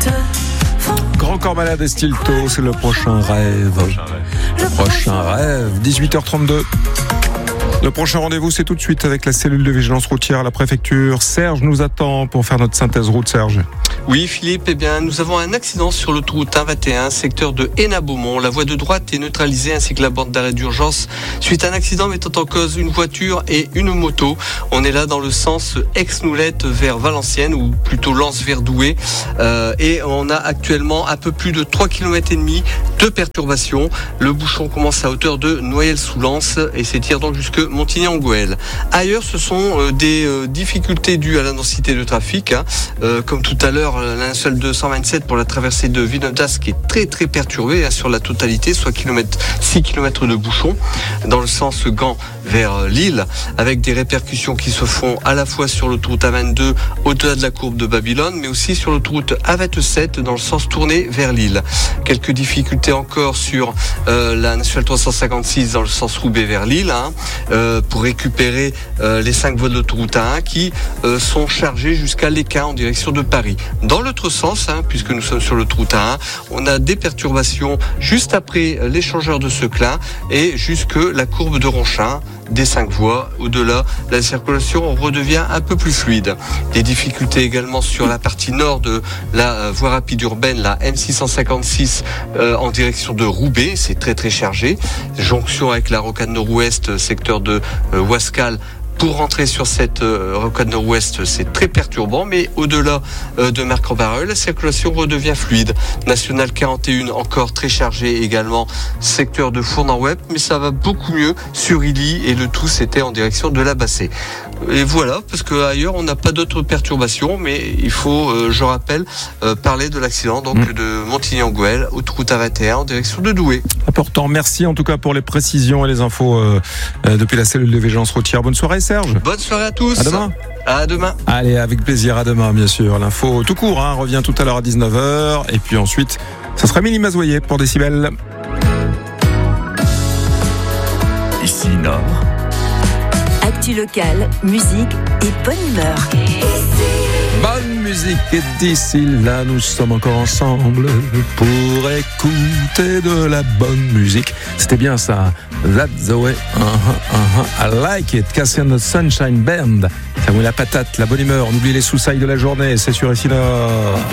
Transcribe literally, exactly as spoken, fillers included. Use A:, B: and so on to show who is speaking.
A: Grand Corps Malade et Stilto, c'est le prochain rêve. Le prochain rêve, dix-huit heures trente-deux. Le prochain rendez-vous, c'est tout de suite avec la cellule de vigilance routière à la préfecture. Serge nous attend pour faire notre synthèse route. Serge.
B: Oui, Philippe, eh bien, nous avons un accident sur l'autoroute un vingt et un, secteur de Hénin-Beaumont. La voie de droite est neutralisée ainsi que la bande d'arrêt d'urgence suite à un accident mettant en cause une voiture et une moto. On est là dans le sens Aix-Noulette vers Valenciennes, ou plutôt Lens vers Douai. Euh, et on a actuellement un peu plus de trois kilomètres et demi de perturbations. Le bouchon commence à hauteur de Noyelles-sous-Lens et s'étire donc jusque Montigny-en-Goël. Ailleurs, ce sont euh, des euh, difficultés dues à la densité de trafic, hein. euh, comme tout à l'heure, la nationale deux cent vingt-sept pour la traversée de Villeneuve-d'Ascq qui est très très perturbée, hein, sur la totalité, soit six kilomètres de bouchon dans le sens Gand vers Lille, avec des répercussions qui se font à la fois sur l'autoroute A vingt-deux au-delà de la courbe de Babylone, mais aussi sur l'autoroute A vingt-sept dans le sens tourné vers Lille. Quelques difficultés encore sur euh, la nationale trois cent cinquante-six dans le sens Roubaix vers Lille, hein, euh, pour récupérer euh, les cinq voies de l'autoroute A un qui euh, sont chargées jusqu'à l'Équin en direction de Paris. Dans l'autre sens, hein, puisque nous sommes sur l'autoroute A un, on a des perturbations juste après l'échangeur de Seclin et jusque la courbe de Ronchin, des cinq voies. Au-delà, la circulation redevient un peu plus fluide. Des difficultés également sur la partie nord de la euh, voie rapide urbaine, la M six cent cinquante-six euh, en direction de Roubaix, c'est très très chargé. Jonction avec la rocade nord-ouest, secteur de euh, Ouascal. Pour rentrer sur cette euh, rocade nord-ouest, c'est très perturbant, mais au-delà euh, de Marcq-en-Barœul, la circulation redevient fluide. Nationale quarante et un, encore très chargée également, secteur de Fournan-Webb, mais ça va beaucoup mieux sur Illy, et le tout c'était en direction de la Bassée. Et voilà, parce qu'ailleurs on n'a pas d'autres perturbations, mais il faut, euh, je rappelle, euh, parler de l'accident donc mmh. de Montigny-en-Goël, autoroute A vingt et un en direction de Douai.
A: Important, merci en tout cas pour les précisions et les infos euh, euh, depuis la cellule de vigilance routière. Bonne soirée Serge.
B: Bonne soirée à tous.
A: À demain.
B: À demain.
A: Allez, avec plaisir, à demain bien sûr. L'info tout court, hein, revient tout à l'heure à dix-neuf heures. Et puis ensuite, ça sera Mini Mazoyer pour Décibel.
C: Ici Nord.
D: Actu locale, musique et bonne humeur.
A: Bonne musique et d'ici là, nous sommes encore ensemble pour écouter de la bonne musique. C'était bien ça. That's the way. Uh-huh, uh-huh. I like it. Cassian the Sunshine Band. Ça vous met la patate, la bonne humeur. On oublie les sous-sailles de la journée. C'est sur Ici Nord.